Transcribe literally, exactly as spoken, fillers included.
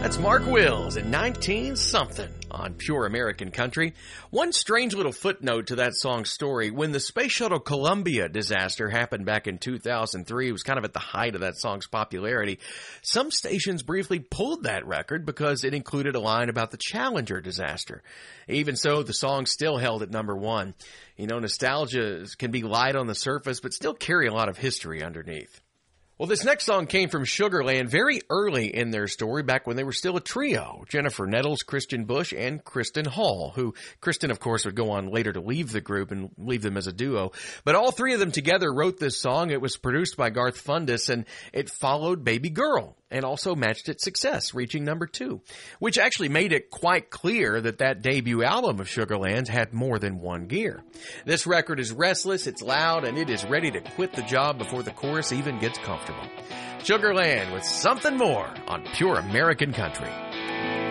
That's Mark Wills in nineteen something on Pure American Country. One strange little footnote to that song's story, when the Space Shuttle Columbia disaster happened back in two thousand three, it was kind of at the height of that song's popularity. Some stations briefly pulled that record because it included a line about the Challenger disaster. Even so, the song still held at number one. You know, nostalgia can be light on the surface, but still carry a lot of history underneath. Well, this next song came from Sugarland very early in their story, back when they were still a trio. Jennifer Nettles, Christian Bush, and Kristen Hall, who Kristen, of course, would go on later to leave the group and leave them as a duo. But all three of them together wrote this song. It was produced by Garth Fundis, and it followed Baby Girl, and also matched its success, reaching number two, which actually made it quite clear that that debut album of Sugarland's had more than one gear. This record is restless, it's loud, and it is ready to quit the job before the chorus even gets comfortable. Sugarland with Something More on Pure American Country.